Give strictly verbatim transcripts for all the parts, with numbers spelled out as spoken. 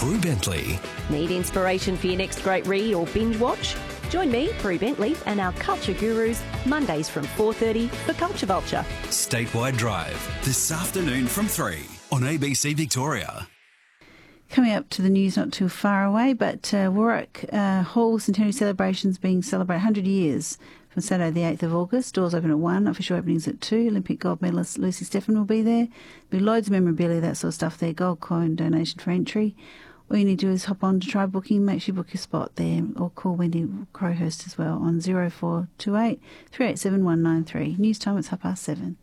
Prue Bentley. Need inspiration for your next great read or binge watch? Join me, Prue Bentley, and our culture gurus Mondays from four thirty for Culture Vulture. Statewide Drive, this afternoon from three on A B C Victoria. Coming up to the news not too far away, but uh, Warwick uh, Hall Centenary celebrations being celebrated one hundred years from Saturday the eighth of August. Doors open at one, official openings at two. Olympic gold medalist Lucy Stephen will be there. There'll be loads of memorabilia, that sort of stuff there. Gold coin donation for entry. All you need to do is hop on to try booking, make sure you book your spot there, or call Wendy Crowhurst as well on zero four two eight, three eight seven, one nine three. News time, it's half past seven.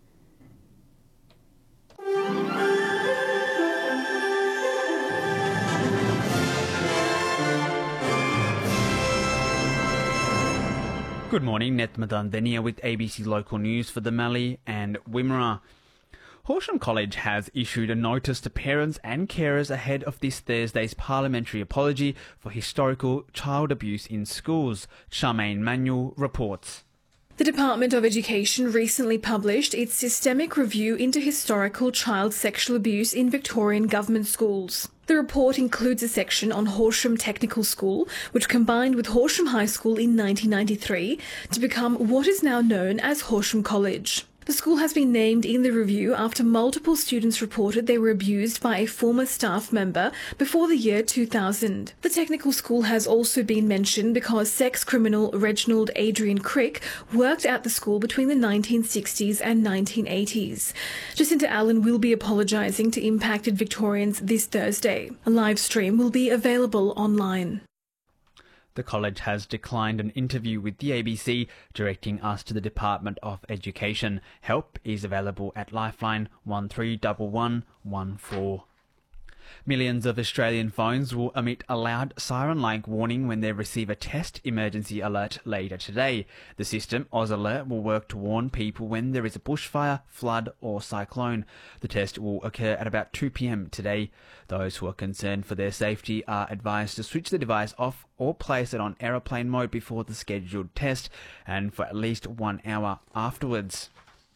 Good morning, Neth Madandenia with A B C Local News for the Mallee and Wimmera. Horsham College has issued a notice to parents and carers ahead of this Thursday's parliamentary apology for historical child abuse in schools. Charmaine Manuel reports. The Department of Education recently published its systemic review into historical child sexual abuse in Victorian government schools. The report includes a section on Horsham Technical School, which combined with Horsham High School in nineteen ninety-three to become what is now known as Horsham College. The school has been named in the review after multiple students reported they were abused by a former staff member before the year two thousand. The technical school has also been mentioned because sex criminal Reginald Adrian Crick worked at the school between the nineteen sixties and nineteen eighties. Jacinta Allen will be apologising to impacted Victorians this Thursday. A live stream will be available online. The college has declined an interview with the A B C, directing us to the Department of Education. Help is available at Lifeline one three one one one four. Millions of Australian phones will emit a loud siren-like warning when they receive a test emergency alert later today. The system, Oz Alert, will work to warn people when there is a bushfire, flood or cyclone. The test will occur at about two p m today. Those who are concerned for their safety are advised to switch the device off or place it on aeroplane mode before the scheduled test and for at least one hour afterwards.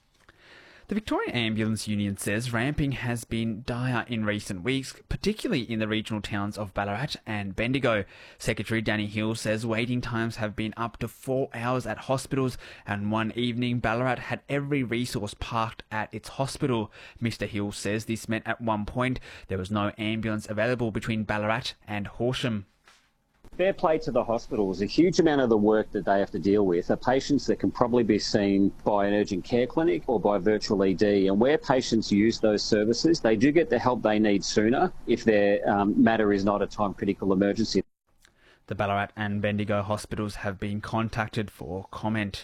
The Victorian Ambulance Union says ramping has been dire in recent weeks, particularly in the regional towns of Ballarat and Bendigo. Secretary Danny Hill says waiting times have been up to four hours at hospitals, and one evening Ballarat had every resource parked at its hospital. Mister Hill says this meant at one point there was no ambulance available between Ballarat and Horsham. Fair play to the hospitals. A huge amount of the work that they have to deal with are patients that can probably be seen by an urgent care clinic or by virtual E D. And where patients use those services, they do get the help they need sooner if their um, matter is not a time-critical emergency. The Ballarat and Bendigo hospitals have been contacted for comment.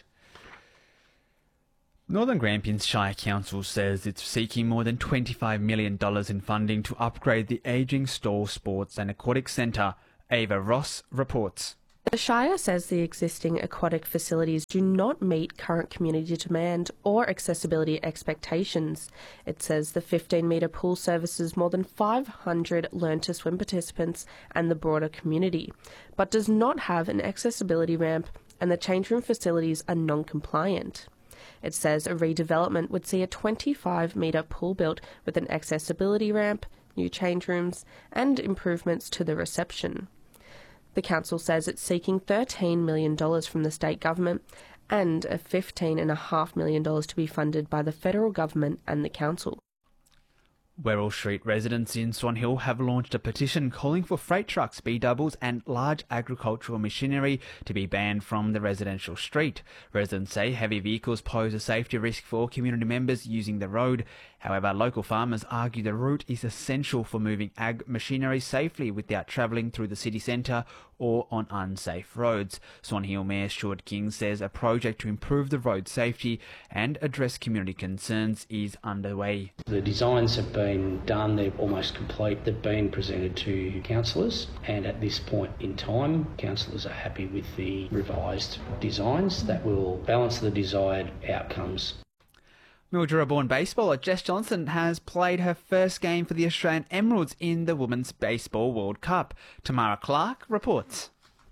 Northern Grampians Shire Council says it's seeking more than twenty-five million dollars in funding to upgrade the ageing Stall Sports and Aquatic Centre. Ava Ross reports. The Shire says the existing aquatic facilities do not meet current community demand or accessibility expectations. It says the fifteen metre pool services more than five hundred learn-to-swim participants and the broader community, but does not have an accessibility ramp, and the change room facilities are non-compliant. It says a redevelopment would see a twenty-five metre pool built with an accessibility ramp, new change rooms and improvements to the reception. The council says it's seeking thirteen million dollars from the state government and a fifteen point five million dollars to be funded by the federal government and the council. Werrell Street residents in Swan Hill have launched a petition calling for freight trucks, B-doubles and large agricultural machinery to be banned from the residential street. Residents say heavy vehicles pose a safety risk for community members using the road. However, local farmers argue the route is essential for moving ag machinery safely without travelling through the city centre or on unsafe roads. Swan Hill Mayor Stuart King says a project to improve the road safety and address community concerns is underway. The designs have been done, they're almost complete, they've been presented to councillors, and at this point in time councillors are happy with the revised designs that will balance the desired outcomes. Mildura-born baseballer Jess Johnson has played her first game for the Australian Emeralds in the Women's Baseball World Cup. Tamara Clark reports.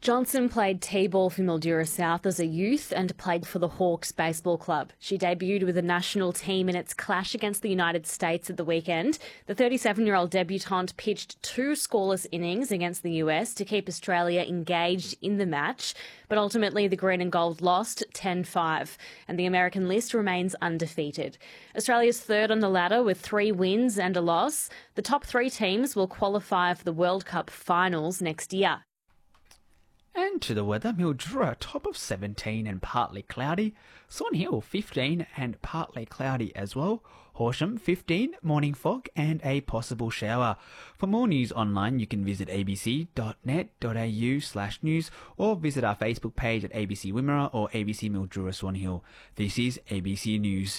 Johnson played T-ball for Mildura South as a youth and played for the Hawks Baseball Club. She debuted with the national team in its clash against the United States at the weekend. The thirty-seven-year-old debutante pitched two scoreless innings against the U S to keep Australia engaged in the match, but ultimately the green and gold lost ten five, and the American list remains undefeated. Australia's third on the ladder with three wins and a loss. The top three teams will qualify for the World Cup finals next year. And to the weather, Mildura top of seventeen and partly cloudy. Swan Hill fifteen and partly cloudy as well. Horsham fifteen, morning fog and a possible shower. For more news online, you can visit abc.net.au slash news or visit our Facebook page at A B C Wimmera or A B C Mildura Swan Hill. This is A B C News.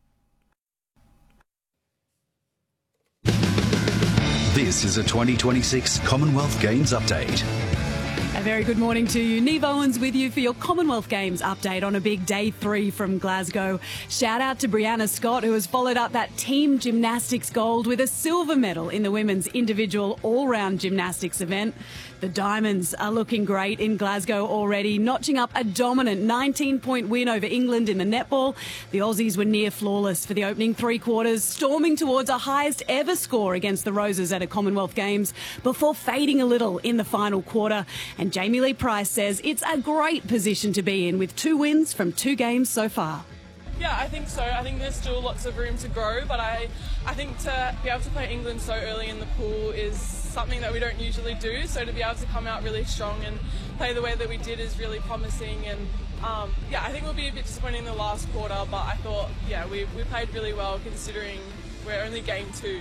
This is a twenty twenty-six Commonwealth Games update. A very good morning to you. Neve Owens with you for your Commonwealth Games update on a big day three from Glasgow. Shout out to Brianna Scott, who has followed up that team gymnastics gold with a silver medal in the women's individual all-round gymnastics event. The Diamonds are looking great in Glasgow already, notching up a dominant nineteen-point win over England in the netball. The Aussies were near flawless for the opening three quarters, storming towards a highest ever score against the Roses at a Commonwealth Games before fading a little in the final quarter. And Jamie Lee Price says it's a great position to be in with two wins from two games so far. Yeah, I think so. I think there's still lots of room to grow, but I, I think to be able to play England so early in the pool is something that we don't usually do. So to be able to come out really strong and play the way that we did is really promising. And um, yeah, I think we'll be a bit disappointed in the last quarter, but I thought, yeah, we, we played really well considering we're only game two.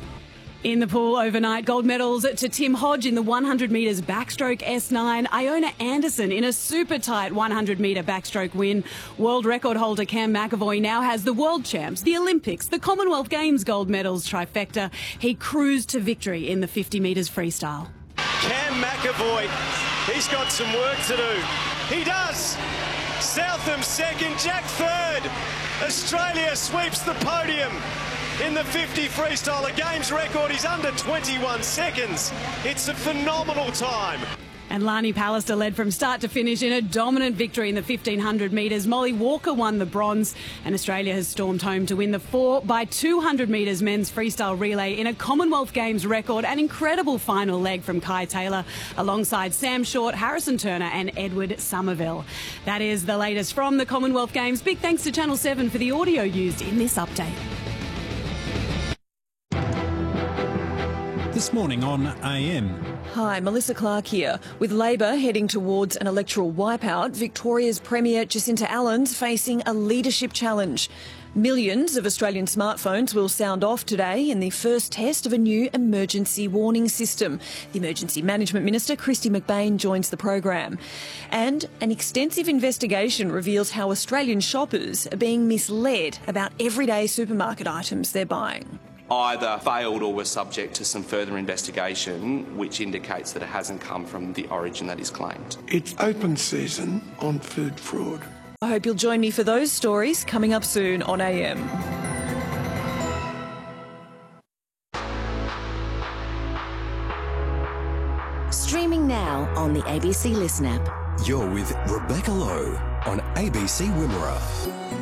In the pool overnight, gold medals to Tim Hodge in the one hundred metres backstroke S nine, Iona Anderson in a super tight one hundred metre backstroke win. World record holder Cam McAvoy now has the World Champs, the Olympics, the Commonwealth Games gold medals trifecta. He cruised to victory in the fifty metres freestyle. Cam McAvoy, he's got some work to do. He does. Southam second, Jack third. Australia sweeps the podium. In the fifty freestyle, a games record is under twenty-one seconds. It's a phenomenal time. And Lani Pallister led from start to finish in a dominant victory in the fifteen hundred metres. Molly Walker won the bronze, and Australia has stormed home to win the four by two hundred metres men's freestyle relay in a Commonwealth Games record. An incredible final leg from Kai Taylor alongside Sam Short, Harrison Turner and Edward Somerville. That is the latest from the Commonwealth Games. Big thanks to Channel seven for the audio used in this update. This morning on A M. Hi, Melissa Clark here. With Labor heading towards an electoral wipeout, Victoria's Premier Jacinta Allen's facing a leadership challenge. Millions of Australian smartphones will sound off today in the first test of a new emergency warning system. The Emergency Management Minister, Kristy McBain, joins the program. And an extensive investigation reveals how Australian shoppers are being misled about everyday supermarket items they're buying. Either failed or were subject to some further investigation, which indicates that it hasn't come from the origin that is claimed. It's open season on food fraud. I hope you'll join me for those stories coming up soon on A M. Streaming now on the A B C Listen app. You're with Rebecca Lowe on A B C Wimmera.